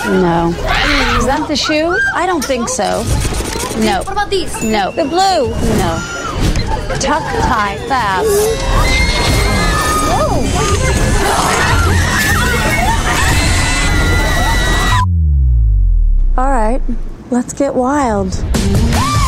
No. Is that the shoe? I don't think so. No. What about these? No. The blue? No. Tuck, tie, fab. Whoa. All right, let's get wild.